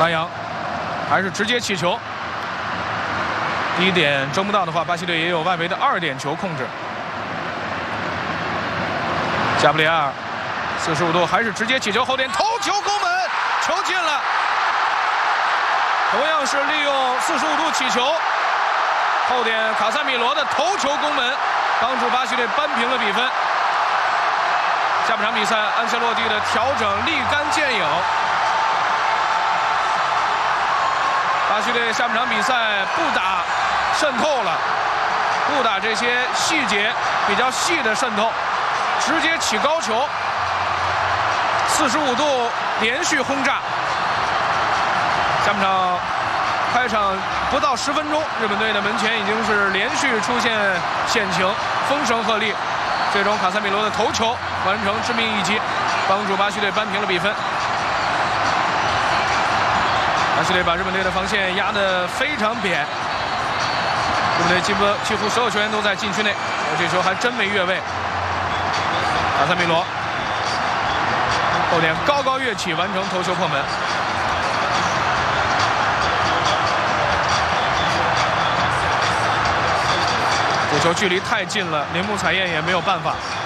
拉扬还是直接起球。第一点争不到的话，巴西队也有外围的2点球控制。加布里埃尔45度还是直接起球，后点头球攻门，球进了。同样是利用45度起球，后点卡塞米罗的头球攻门，帮助巴西队扳平了比分。下半场比赛，安切洛蒂的调整立竿见影。巴西队下半场比赛不打渗透了，不打这些细节比较细的渗透，直接起高球，45度连续轰炸。下半场开场不到10分钟，日本队的门前已经是连续出现险情，风声鹤唳。最终卡塞米罗的头球完成致命一击，帮助巴西队扳平了比分。巴西队把日本队的防线压得非常扁，日本队几乎所有球员都在禁区内，而这球还真没越位。卡塞米罗后点高高跃起，完成头球破门。这球距离太近了，铃木彩彦也没有办法。